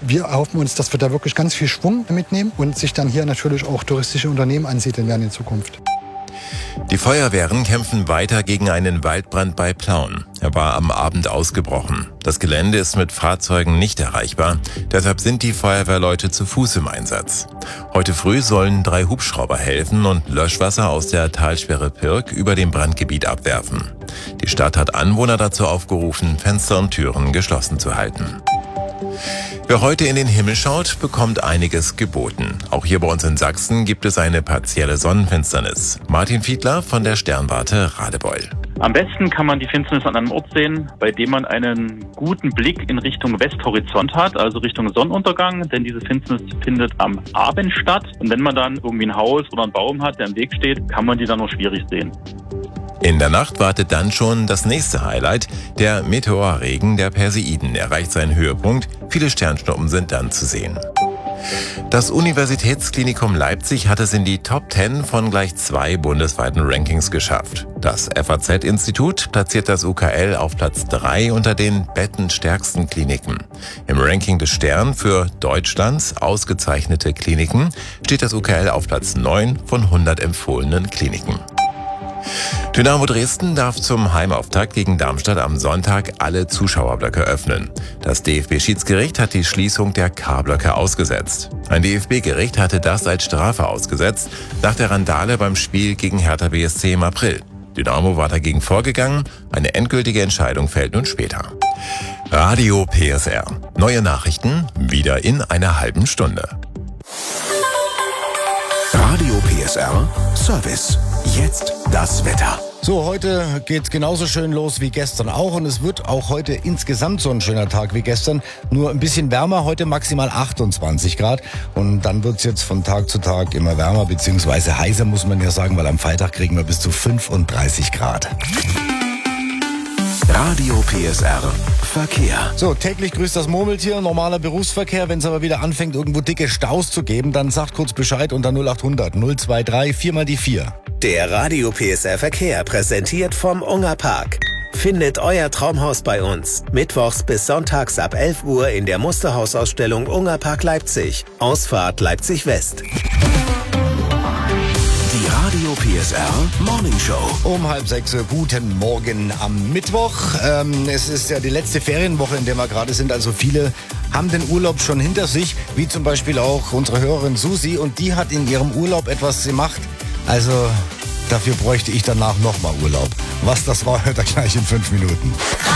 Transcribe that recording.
wir erhoffen uns, dass wir da wirklich ganz viel Schwung mitnehmen und sich dann hier natürlich auch touristische Unternehmen ansiedeln werden in Zukunft. Die Feuerwehren kämpfen weiter gegen einen Waldbrand bei Plauen. Er war am Abend ausgebrochen. Das Gelände ist mit Fahrzeugen nicht erreichbar. Deshalb sind die Feuerwehrleute zu Fuß im Einsatz. Heute früh sollen 3 Hubschrauber helfen und Löschwasser aus der Talsperre Pirk über dem Brandgebiet abwerfen. Die Stadt hat Anwohner dazu aufgerufen, Fenster und Türen geschlossen zu halten. Wer heute in den Himmel schaut, bekommt einiges geboten. Auch hier bei uns in Sachsen gibt es eine partielle Sonnenfinsternis. Martin Fiedler von der Sternwarte Radebeul. Am besten kann man die Finsternis an einem Ort sehen, bei dem man einen guten Blick in Richtung Westhorizont hat, also Richtung Sonnenuntergang, denn diese Finsternis findet am Abend statt. Und wenn man dann irgendwie ein Haus oder einen Baum hat, der im Weg steht, kann man die dann nur schwierig sehen. In der Nacht wartet dann schon das nächste Highlight. Der Meteorregen der Perseiden erreicht seinen Höhepunkt. Viele Sternschnuppen sind dann zu sehen. Das Universitätsklinikum Leipzig hat es in die Top 10 von gleich 2 bundesweiten Rankings geschafft. Das FAZ-Institut platziert das UKL auf Platz 3 unter den bettenstärksten Kliniken. Im Ranking des Stern für Deutschlands ausgezeichnete Kliniken steht das UKL auf Platz 9 von 100 empfohlenen Kliniken. Dynamo Dresden darf zum Heimauftakt gegen Darmstadt am Sonntag alle Zuschauerblöcke öffnen. Das DFB-Schiedsgericht hat die Schließung der K-Blöcke ausgesetzt. Ein DFB-Gericht hatte das als Strafe ausgesetzt, nach der Randale beim Spiel gegen Hertha BSC im April. Dynamo war dagegen vorgegangen, eine endgültige Entscheidung fällt nun später. Radio PSR. Neue Nachrichten wieder in einer halben Stunde. Radio PSR Service. Jetzt das Wetter. So, heute geht's genauso schön los wie gestern auch und es wird auch heute insgesamt so ein schöner Tag wie gestern, nur ein bisschen wärmer, heute maximal 28 Grad und dann wird's jetzt von Tag zu Tag immer wärmer, beziehungsweise heißer muss man ja sagen, weil am Freitag kriegen wir bis zu 35 Grad. Radio PSR Verkehr. So, täglich grüßt das Murmeltier, normaler Berufsverkehr. Wenn es aber wieder anfängt, irgendwo dicke Staus zu geben, dann sagt kurz Bescheid unter 0800 023 4 mal die 4. Der Radio PSR Verkehr präsentiert vom Unger Park. Findet euer Traumhaus bei uns. Mittwochs bis sonntags ab 11 Uhr in der Musterhausausstellung Unger Park Leipzig. Ausfahrt Leipzig West. Die Radio PSR Morning Show. Um 5:30 Uhr, guten Morgen am Mittwoch. Es ist ja die letzte Ferienwoche, in der wir gerade sind. Also viele haben den Urlaub schon hinter sich, wie zum Beispiel auch unsere Hörerin Susi. Und die hat in ihrem Urlaub etwas gemacht. Also dafür bräuchte ich danach nochmal Urlaub. Was das war, hört ihr gleich in 5 Minuten.